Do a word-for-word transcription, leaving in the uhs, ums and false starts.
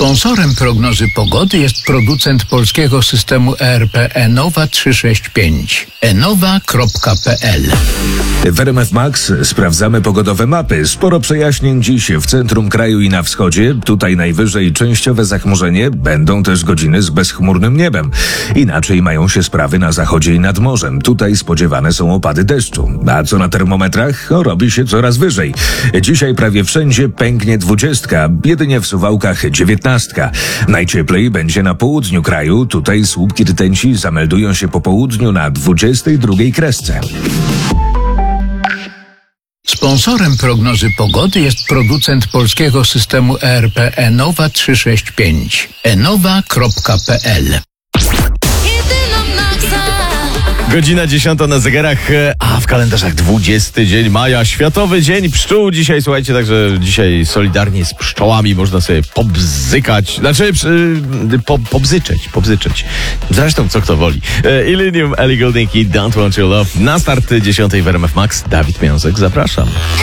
Sponsorem prognozy pogody jest producent polskiego systemu E R P Enowa trzysta sześćdziesiąt pięć. enowa kropka p l. W R M F Max sprawdzamy pogodowe mapy. Sporo przejaśnień dziś w centrum kraju i na wschodzie. Tutaj najwyżej częściowe zachmurzenie. Będą też godziny z bezchmurnym niebem. Inaczej mają się sprawy na zachodzie i nad morzem. Tutaj spodziewane są opady deszczu. A co na termometrach? O, robi się coraz wyżej. Dzisiaj prawie wszędzie pęknie dwudziestka. Jedynie w Suwałkach dziewiętnastka. Najcieplej będzie na południu kraju. Tutaj słupki rtęci zameldują się po południu na dwudziestej drugiej kresce. Sponsorem prognozy pogody jest producent polskiego systemu E R P Enowa trzysta sześćdziesiąt pięć. enowa kropka p l. Godzina dziesiąta na zegarach, a w kalendarzach dwudziesty dzień maja, Światowy Dzień Pszczół. Dzisiaj, słuchajcie, także dzisiaj solidarnie z pszczołami można sobie pobzykać, znaczy po, pobzyczeć, pobzyczeć. Zresztą co kto woli. Illenium, Ellie Goulding i Don't Want Your Love. Na start dziesiątej w R M F Max. Dawid Miązek, zapraszam.